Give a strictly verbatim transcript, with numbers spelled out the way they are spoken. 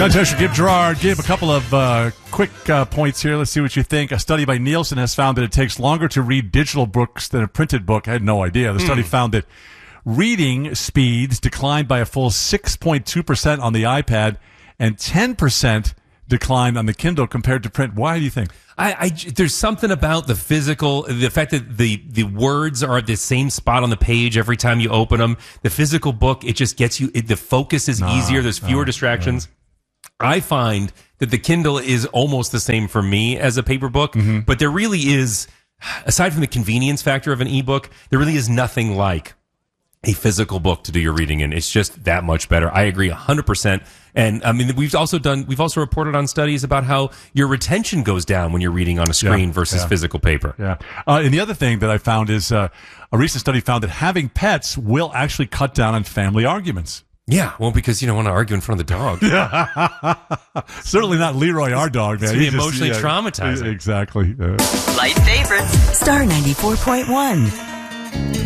John Tesher, Gib Gerard gave a couple of uh, quick uh, points here. Let's see what you think. A study by Nielsen has found that it takes longer to read digital books than a printed book. I had no idea. The study mm. found that reading speeds declined by a full six point two percent on the iPad and ten percent decline on the Kindle compared to print. Why do you think? I, I, there's something about the physical, the fact that the, the words are at the same spot on the page every time you open them. The physical book, it just gets you, it, the focus is no, easier. There's fewer no, distractions. No. I find that the Kindle is almost the same for me as a paper book, mm-hmm. but there really is, aside from the convenience factor of an ebook, there really is nothing like a physical book to do your reading in. It's just that much better. I agree one hundred percent. And I mean, we've also done, we've also reported on studies about how your retention goes down when you're reading on a screen yeah, versus yeah. physical paper. Yeah. Uh, and the other thing that I found is uh, a recent study found that having pets will actually cut down on family arguments. Yeah, well, because you don't want to argue in front of the dog. Yeah. Certainly not Leroy, our dog. Man. It's He's emotionally just, yeah, traumatizing. Uh, Exactly. Uh. Light favorites. Star ninety-four point one.